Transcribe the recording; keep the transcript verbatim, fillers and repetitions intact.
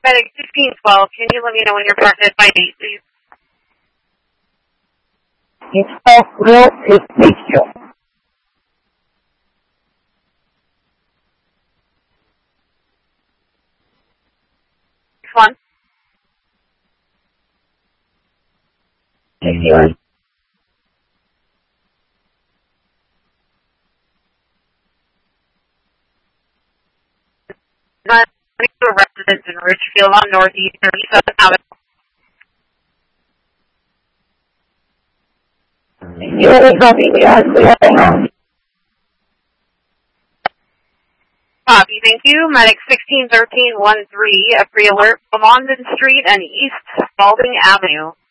Medic sixteen twelve, can you let me know when you're present by date, please? It's real official. Next one. sixty-one. Residents in Richfield on Northeast thirty-seven Avenue. You're coming here. Copy, thank you. Medic sixteen thirteen one three, a pre-alert, Lamondon Street and East Spalding Avenue.